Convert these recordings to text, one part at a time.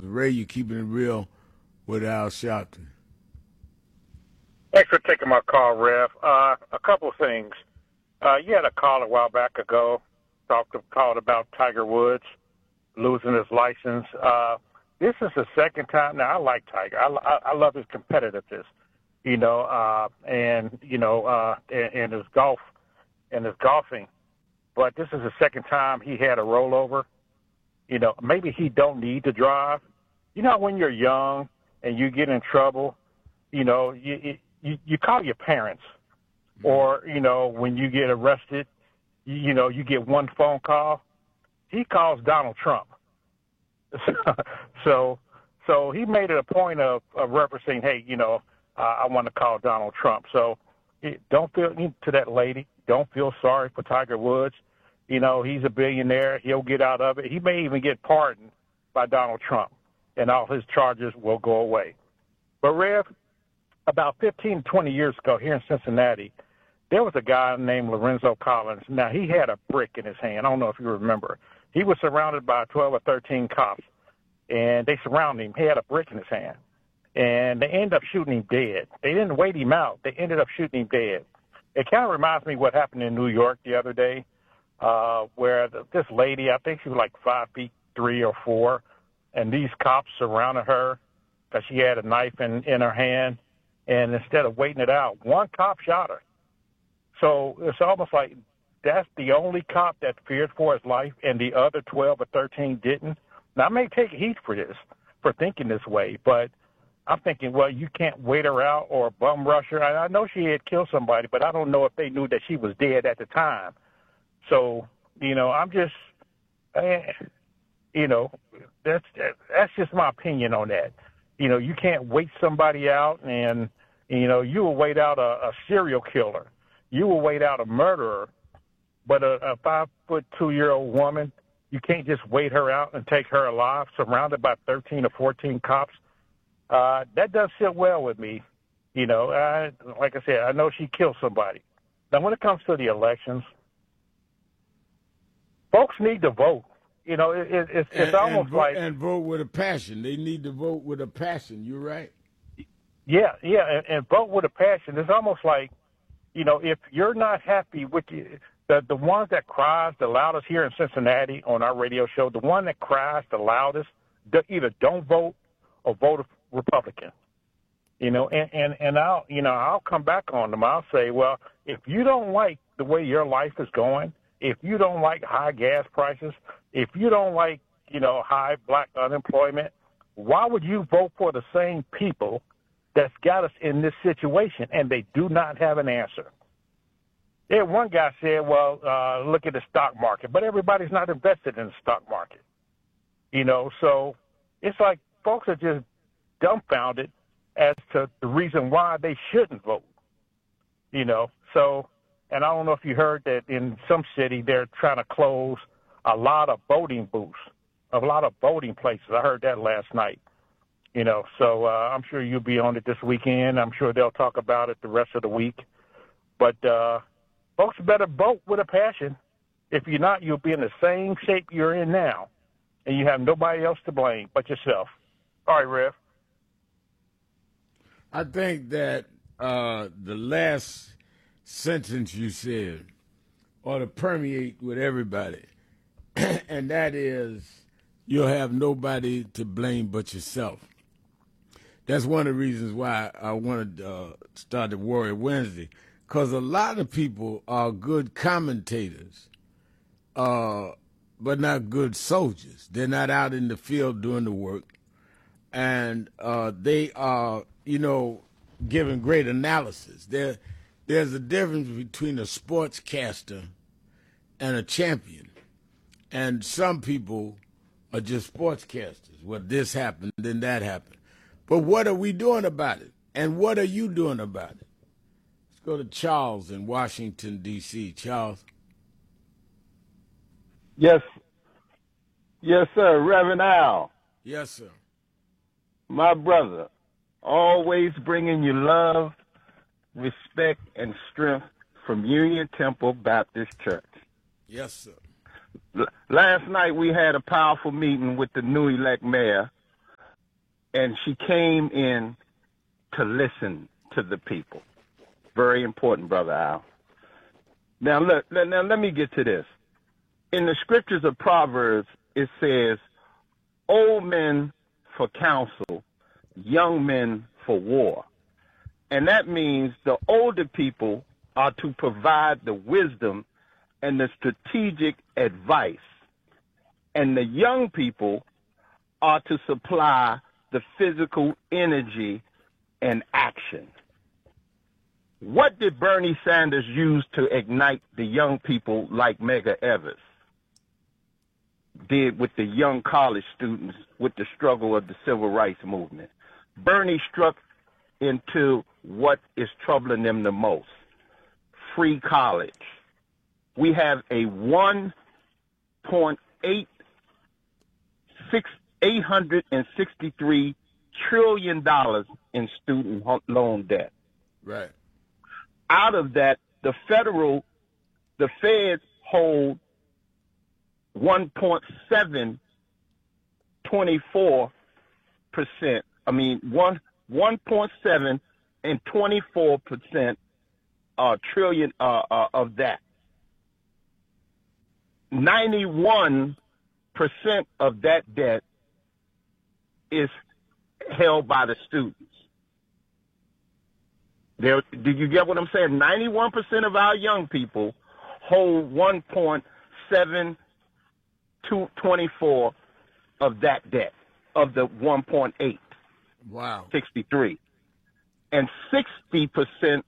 Ray, you keeping it real with Al Sharpton. Thanks for taking my call, Rev. A couple of things. You had a call a while back ago, called about Tiger Woods losing his license. This is the second time. Now, I like Tiger. I love his competitiveness, and his golf and his golfing. But this is the second time he had a rollover. Maybe he don't need to drive. When you're young and you get in trouble, you call your parents. Or, when you get arrested, you get one phone call. He calls Donald Trump. So he made it a point of referencing, hey, I want to call Donald Trump. So don't feel, to that lady, don't feel sorry for Tiger Woods. He's a billionaire. He'll get out of it. He may even get pardoned by Donald Trump, and all his charges will go away. But, Rev, about 15, 20 years ago here in Cincinnati, there was a guy named Lorenzo Collins. Now, he had a brick in his hand. I don't know if you remember. He was surrounded by 12 or 13 cops, and they surrounded him. He had a brick in his hand, and they ended up shooting him dead. They didn't wait him out. They ended up shooting him dead. It kind of reminds me of what happened in New York the other day, where this lady, I think she was like 5'3" or 4", and these cops surrounded her because she had a knife in her hand, and instead of waiting it out, one cop shot her. So it's almost like that's the only cop that feared for his life, and the other 12 or 13 didn't. Now, I may take heat for this, for thinking this way, but I'm thinking, well, you can't wait her out or bum rush her. I know she had killed somebody, but I don't know if they knew that she was dead at the time. So, I'm just, that's just my opinion on that. You can't wait somebody out, and, you will wait out a serial killer. You will wait out a murderer, but a 5'2" woman, you can't just wait her out and take her alive, surrounded by 13 or 14 cops. That does sit well with me. Like I said, I know she killed somebody. Now, when it comes to the elections, folks need to vote. It's almost like... And vote with a passion. They need to vote with a passion. You're right. Yeah, and vote with a passion. It's almost like, if you're not happy with the ones that cries the loudest here in Cincinnati on our radio show, the one that cries the loudest, either don't vote or vote Republican. And I'll come back on them. I'll say, well, if you don't like the way your life is going, if you don't like high gas prices, if you don't like, high black unemployment, why would you vote for the same people that's got us in this situation? And they do not have an answer. Yeah, one guy said, well, look at the stock market, but everybody's not invested in the stock market. So it's like folks are just dumbfounded as to the reason why they shouldn't vote. So, and I don't know if you heard that in some city they're trying to close a lot of voting booths, a lot of voting places. I heard that last night. So I'm sure you'll be on it this weekend. I'm sure they'll talk about it the rest of the week. But folks better vote with a passion. If you're not, you'll be in the same shape you're in now, and you have nobody else to blame but yourself. All right, Rev. I think that the last sentence you said ought to permeate with everybody, and that is you'll have nobody to blame but yourself. That's one of the reasons why I wanted to start the Warrior Wednesday, because a lot of people are good commentators, but not good soldiers. They're not out in the field doing the work, and they are, giving great analysis. There's a difference between a sportscaster and a champion, and some people are just sportscasters. Well, this happened, then that happened. But what are we doing about it? And what are you doing about it? Let's go to Charles in Washington, D.C. Charles. Yes, sir. Reverend Al. Yes, sir. My brother, always bringing you love, respect, and strength from Union Temple Baptist Church. Yes, sir. Last night we had a powerful meeting with the new elect mayor and she came in to listen to the people. Very important, Brother Al. Now, let me get to this. In the scriptures of Proverbs, it says, old men for counsel, young men for war. And that means the older people are to provide the wisdom and the strategic advice, and the young people are to supply the physical energy and action. What did Bernie Sanders use to ignite the young people like Medgar Evers did with the young college students with the struggle of the civil rights movement? Bernie struck into what is troubling them the most: free college. We have a $863 trillion in student loan debt. Right. Out of that, the feds hold 1.724%. I mean, 1.7 and 24% trillion of that. 91% of that debt is held by the students. Did you get what I'm saying? 91% of our young people hold 1.724 of that debt, of the 1.8. Wow. 63. And 60%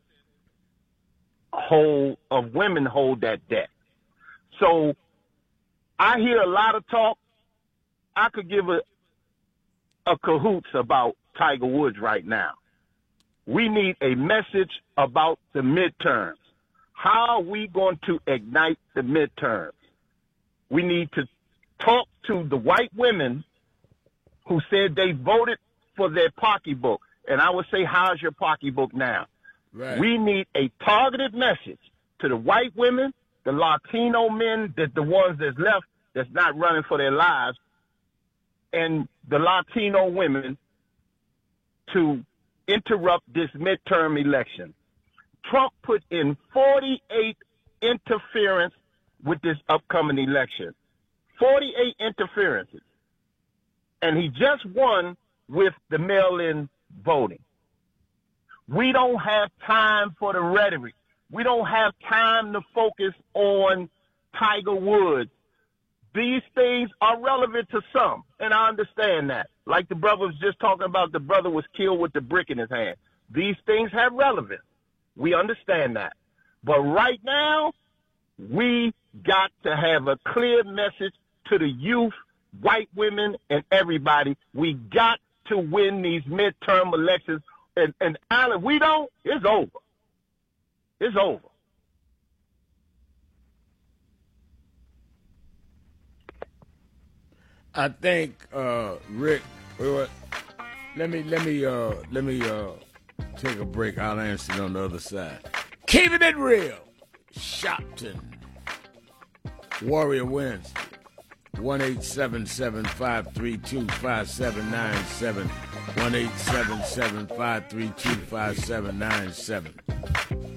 of women hold that debt. So I hear a lot of talk. I could give a cahoots about Tiger Woods right now. We need a message about the midterms. How are we going to ignite the midterms? We need to talk to the white women who said they voted for their pocketbook. And I would say, how's your pocketbook now? Right. We need a targeted message to the white women, the Latino men, the ones that's left, that's not running for their lives, and the Latino women to interrupt this midterm election. Trump put in 48 interference with this upcoming election. 48 interferences. And he just won with the mail-in voting. We don't have time for the rhetoric. We don't have time to focus on Tiger Woods. These things are relevant to some, and I understand that. Like the brother was just talking about, the brother was killed with the brick in his hand. These things have relevance. We understand that. But right now, we got to have a clear message to the youth, white women, and everybody. We got to win these midterm elections. And Alan, we don't, it's over. It's over. I think, Rick, let me take a break. I'll answer it on the other side. Keeping it real. Shopton. Warrior Wednesday. 1-877-532-5797. 1-877-532-5797.